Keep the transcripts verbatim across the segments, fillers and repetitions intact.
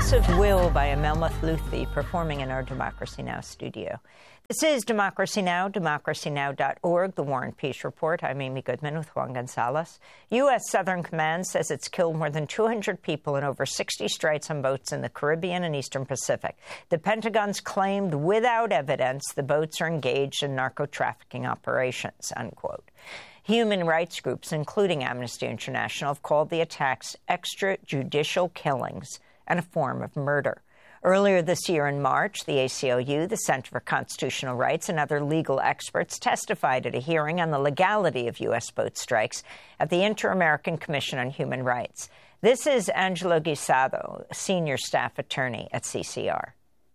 Force of Will by Amelmoth Luthi, performing in our Democracy Now! Studio. This is Democracy Now!, democracy now dot org, the War and Peace Report. I'm Amy Goodman with Juan Gonzalez. U S. Southern Command says it's killed more than two hundred people in over sixty strikes on boats in the Caribbean and Eastern Pacific. The Pentagon's claimed without evidence the boats are engaged in narco-trafficking operations, unquote. Human rights groups, including Amnesty International, have called the attacks extrajudicial killings and a form of murder. Earlier this year in March, the A C L U, the Center for Constitutional Rights, and other legal experts testified at a hearing on the legality of U S boat strikes at the Inter-American Commission on Human Rights. This is Angelo Guisado, senior staff attorney at C C R.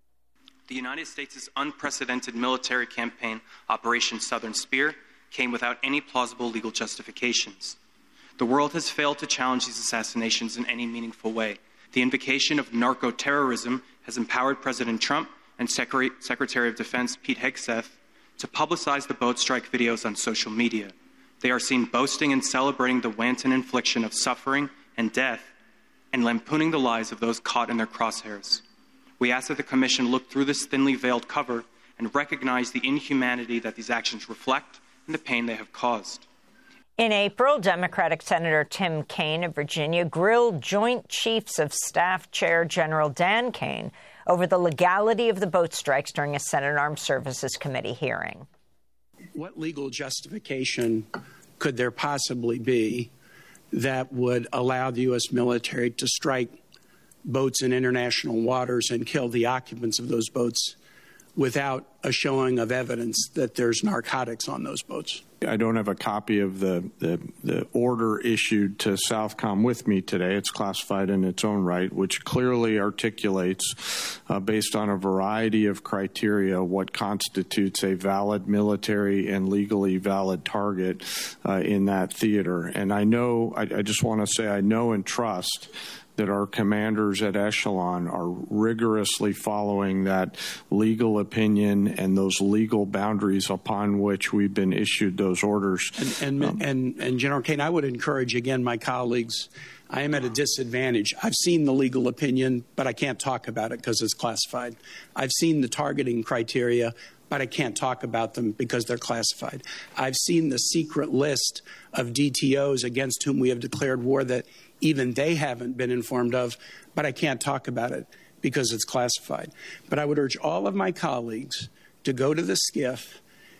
The United States' unprecedented military campaign, Operation Southern Spear, came without any plausible legal justifications. The world has failed to challenge these assassinations in any meaningful way. The invocation of narco-terrorism has empowered President Trump and Secretary, Secretary of Defense Pete Hegseth to publicize the boat strike videos on social media. They are seen boasting and celebrating the wanton infliction of suffering and death and lampooning the lives of those caught in their crosshairs. We ask that the Commission look through this thinly veiled cover and recognize the inhumanity that these actions reflect and the pain they have caused. In April, Democratic Senator Tim Kaine of Virginia grilled Joint Chiefs of Staff Chair General Dan Kaine over the legality of the boat strikes during a Senate Armed Services Committee hearing. What legal justification could there possibly be that would allow the U S military to strike boats in international waters and kill the occupants of those boats without a showing of evidence that there's narcotics on those boats? I don't have a copy of the, the, the order issued to Southcom with me today. It's classified in its own right, which clearly articulates, uh, based on a variety of criteria, what constitutes a valid military and legally valid target uh, in that theater. And I know, I, I just want to say I know and trust that our commanders at Echelon are rigorously following that legal opinion and those legal boundaries upon which we've been issued those orders. And, and, um, and, and General Kaine, I would encourage, again, my colleagues, I am at a disadvantage. I've seen the legal opinion, but I can't talk about it because it's classified. I've seen the targeting criteria, but I can't talk about them because they're classified. I've seen the secret list of D T Os against whom we have declared war that even they haven't been informed of, but I can't talk about it because it's classified. But I would urge all of my colleagues to go to the SCIF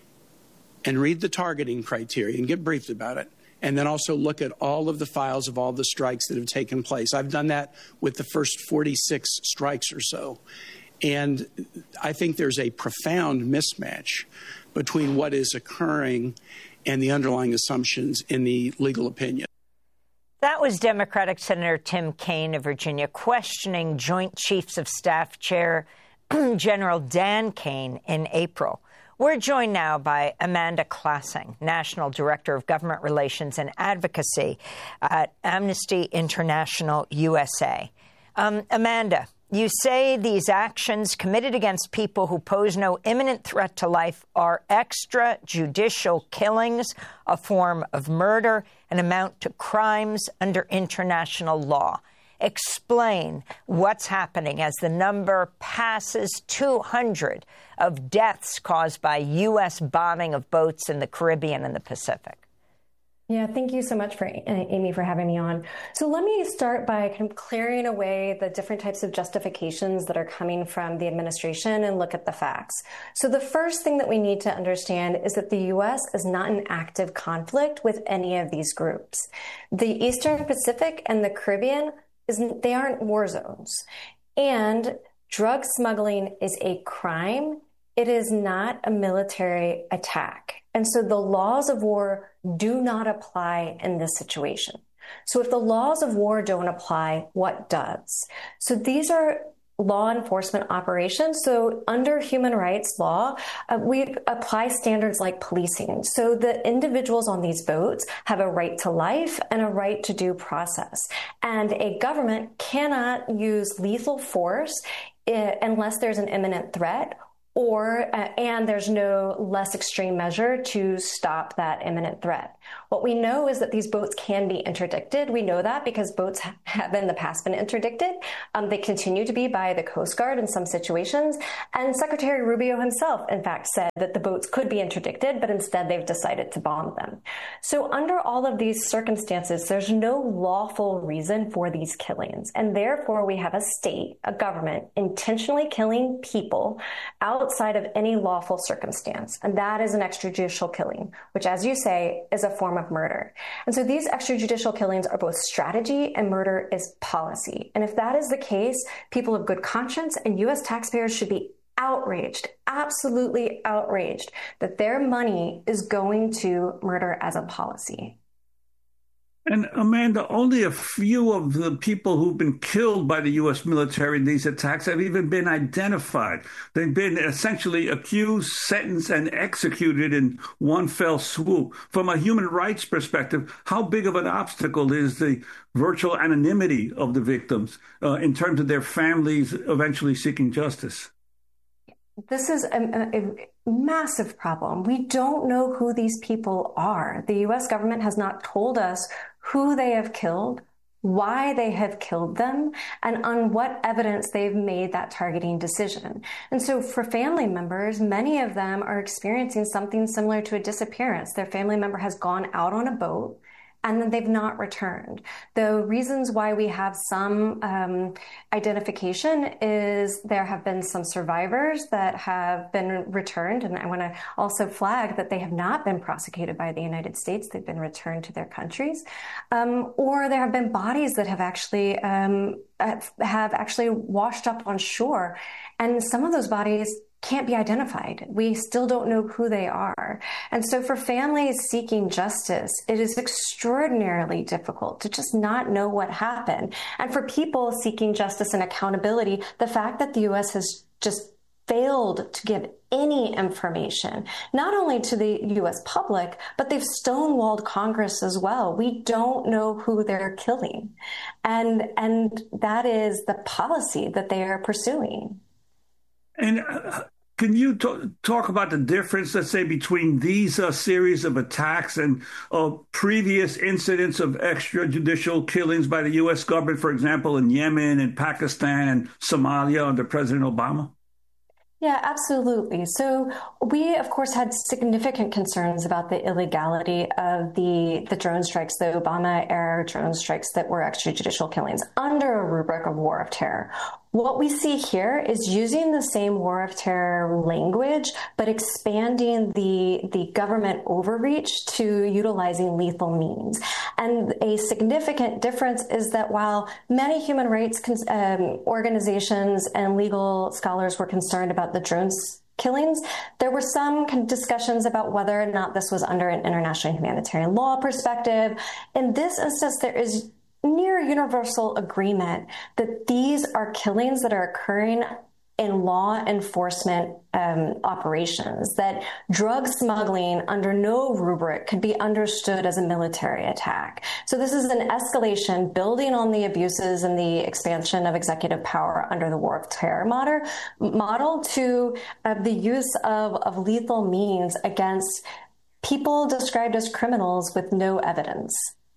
and read the targeting criteria and get briefed about it, and then also look at all of the files of all the strikes that have taken place. I've done that with the first forty-six strikes or so. And I think there's a profound mismatch between what is occurring and the underlying assumptions in the legal opinion. That was Democratic Senator Tim Kaine of Virginia questioning Joint Chiefs of Staff Chair General Dan Kaine in April. We're joined now by Amanda Klassing, National Director of Government Relations and Advocacy at Amnesty International U S A. Um, Amanda, you say these actions committed against people who pose no imminent threat to life are extrajudicial killings, a form of murder, and amount to crimes under international law. Explain what's happening as the number passes two hundred of deaths caused by U S bombing of boats in the Caribbean and the Pacific. Yeah, thank you so much for Amy for having me on. So let me start by kind of clearing away the different types of justifications that are coming from the administration and look at the facts. So the first thing that we need to understand is that the U S is not in active conflict with any of these groups. The Eastern Pacific and the Caribbean, is they aren't war zones. And drug smuggling is a crime. It is not a military attack. And so the laws of war do not apply in this situation. So if the laws of war don't apply, what does? So these are law enforcement operations. So under human rights law, uh, we apply standards like policing. So the individuals on these boats have a right to life and a right to due process. And a government cannot use lethal force uh, unless there's an imminent threat or uh, and there's no less extreme measure to stop that imminent threat. What we know is that these boats can be interdicted. We know that because boats have in the past been interdicted. Um, they continue to be by the Coast Guard in some situations. And Secretary Rubio himself, in fact, said that the boats could be interdicted, but instead they've decided to bomb them. So under all of these circumstances, there's no lawful reason for these killings. And therefore, we have a state, a government, intentionally killing people outside of any lawful circumstance. And that is an extrajudicial killing, which, as you say, is a form of murder. And so these extrajudicial killings are both strategy and murder is policy. And if that is the case, people of good conscience and U S taxpayers should be outraged, absolutely outraged, that their money is going to murder as a policy. And Amanda, only a few of the people who've been killed by the U S military in these attacks have even been identified. They've been essentially accused, sentenced, and executed in one fell swoop. From a human rights perspective, how big of an obstacle is the virtual anonymity of the victims uh, in terms of their families eventually seeking justice? This is a, a massive problem. We don't know who these people are. The U S government has not told us who they have killed, why they have killed them, and on what evidence they've made that targeting decision. And so for family members, many of them are experiencing something similar to a disappearance. Their family member has gone out on a boat and then they've not returned. The reasons why we have some um, identification is there have been some survivors that have been returned. And I want to also flag that they have not been prosecuted by the United States. They've been returned to their countries. Um, or there have been bodies that have actually um, have actually washed up on shore. And some of those bodies can't be identified. We still don't know who they are. And so for families seeking justice, it is extraordinarily difficult to just not know what happened. And for people seeking justice and accountability, the fact that the U S has just failed to give any information, not only to the U S public, but they've stonewalled Congress as well. We don't know who they're killing. And, and that is the policy that they are pursuing. And uh, can you t- talk about the difference, let's say, between these uh, series of attacks and uh, previous incidents of extrajudicial killings by the U S government, for example, in Yemen and Pakistan and Somalia under President Obama? Yeah, absolutely. So we, of course, had significant concerns about the illegality of the, the drone strikes, the Obama-era drone strikes that were extrajudicial killings under a rubric of war of terror. What we see here is using the same war of terror language, but expanding the, the government overreach to utilizing lethal means. And a significant difference is that while many human rights um, organizations and legal scholars were concerned about the drones killings, there were some discussions about whether or not this was under an international humanitarian law perspective. In this instance, there is near universal agreement that these are killings that are occurring in law enforcement um, operations, that drug smuggling under no rubric could be understood as a military attack. So this is an escalation building on the abuses and the expansion of executive power under the war of terror model, model to uh, the use of, of lethal means against people described as criminals with no evidence.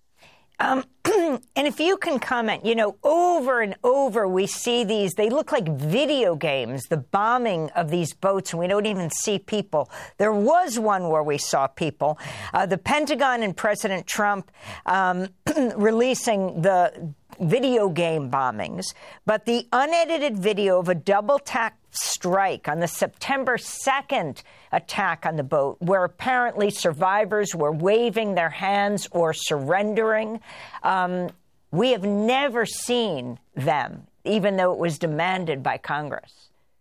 Um, and if you can comment, you know, over and over we see these, they look like video games, the bombing of these boats, and we don't even see people. There was one where we saw people. Uh, the Pentagon and President Trump um, releasing the video game bombings, but the unedited video of a double-tap strike on the September second attack on the boat, where apparently survivors were waving their hands or surrendering. Um, we have never seen them, even though it was demanded by Congress.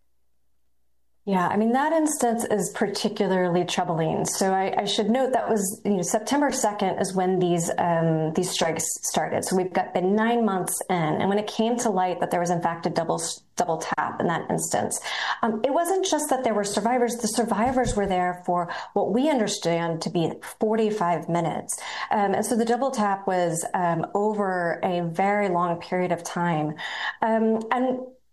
Yeah, I mean, that instance is particularly troubling. So I, I should note that was, you know, September second is when these um, these strikes started. So we've got been nine months in. And when it came to light that there was, in fact, a double double tap in that instance, um, it wasn't just that there were survivors. The survivors were there for what we understand to be forty-five minutes. Um, and so the double tap was um, over a very long period of time. Um, and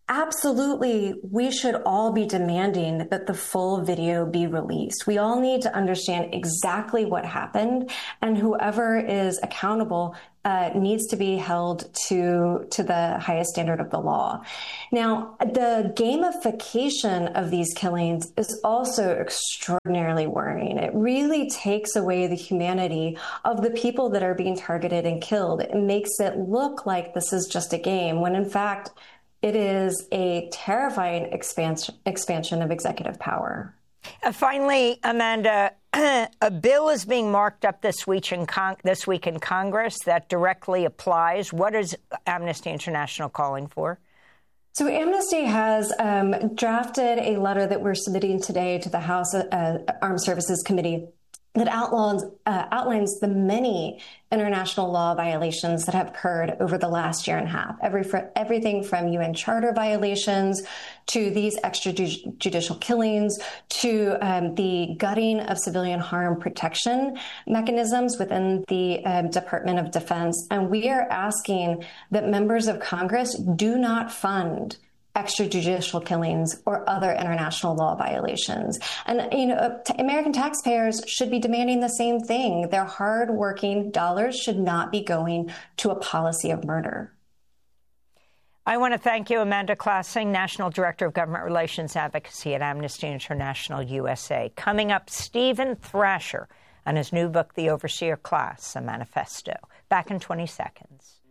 Absolutely, we should all be demanding that the full video be released. We all need to understand exactly what happened, and whoever is accountable uh, needs to be held to, to the highest standard of the law. Now, the gamification of these killings is also extraordinarily worrying. It really takes away the humanity of the people that are being targeted and killed. It makes it look like this is just a game, when in fact, it is a terrifying expansion, expansion of executive power. Uh, finally, Amanda, a bill is being marked up this week, in Con- this week in Congress that directly applies. What is Amnesty International calling for? So Amnesty has um, drafted a letter that we're submitting today to the House uh, Armed Services Committee that outlines, uh, outlines the many international law violations that have occurred over the last year and a half. Every, for, everything from U N Charter violations to these extrajudicial killings to um, the gutting of civilian harm protection mechanisms within the um, Department of Defense. And we are asking that members of Congress do not fund extrajudicial killings or other international law violations. And, you know, t- American taxpayers should be demanding the same thing. Their hard-working dollars should not be going to a policy of murder. I want to thank you, Amanda Classing, National Director of Government Relations Advocacy at Amnesty International U S A. Coming up, Stephen Thrasher and his new book, The Overseer Class, a Manifesto. Back in twenty seconds.